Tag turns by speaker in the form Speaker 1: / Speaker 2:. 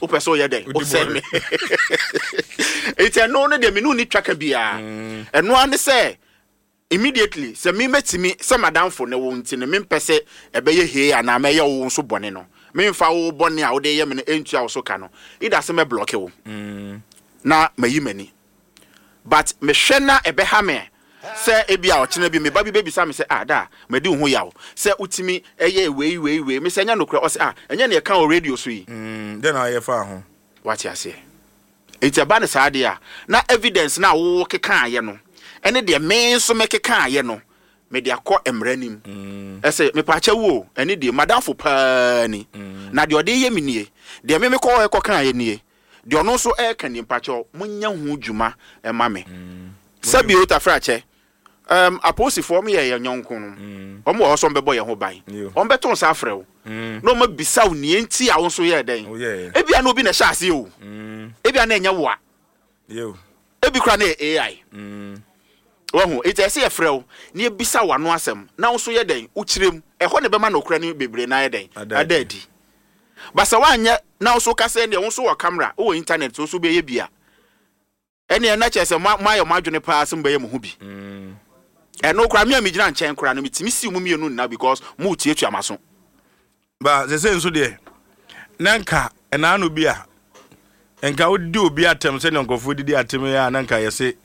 Speaker 1: o person ye den o say me it's no no de me no ni twaka bia eno ane say immediately say me metimi say madam for ne wo ntine me mpese ebeye he ana me ye wo so bone no me mfa wo bone a wo de ye me entua wo so ka no ida say me block wo na mayi mani but me hwe na ebe ha me say ebia o chena bi me ba bi baby say me say da me di ho yawo say utimi eye we me say nya no kra o say enya na e kan o radio so yi
Speaker 2: then I fa ho
Speaker 1: what you say it's about the idea na evidence na wo keka aye no ene de me so me keka aye no me de akọ emranim ese me pa cha wo ene de madam fo pa ni na de ode ye me nie de me ko kan aye nie de ono so e kan ni pa cha munya hu djuma e ma me sabi o ta fra che aposi for me ye nyonko no omo o so mbebo ye ho ban on beton sa afrew no ma bisa wo nie nti a wo so ye den ebia no bi na sha ase o ebia na enya wo a
Speaker 2: yo
Speaker 1: ebi kra na AI wahu ite ese efrew na ebisa wano asem na wo so ye den wo kirem eho ne bema na okra ni bebre na ye den adadi basa wanye na wo so ka se ne wo so wo camera wo internet wo so be ye bia ene na chese mayo madwene pa asem be ye mo hu bi no kra me amigina nchen kra no mitimi si mumienu na because mu tietu amaso
Speaker 2: ba ze se nso de nanka ena no bia enka odi obi atem se ne nkofo didi atem ya nanka yese